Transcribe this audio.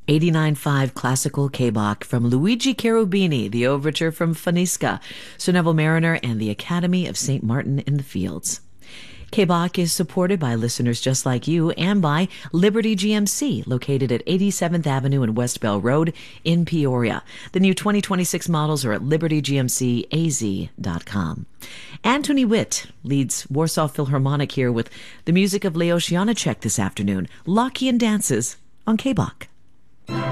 89.5 classical K-Bach from Luigi Cherubini, the overture from Faniska, Sir Neville Mariner, and the Academy of St. Martin in the Fields. K-Bach is supported by listeners just like you and by Liberty GMC, located at 87th Avenue and West Bell Road in Peoria. The new 2026 models are at libertygmcaz.com. Anthony Witt leads Warsaw Philharmonic here with the music of Leos Janáček this afternoon, Lockean Dances on K-Bach.